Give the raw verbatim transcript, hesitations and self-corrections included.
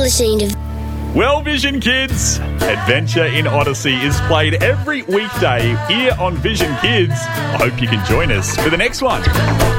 listening to Well, Vision Kids, Adventure in Odyssey is played every weekday here on Vision Kids. I hope you can join us for the next one.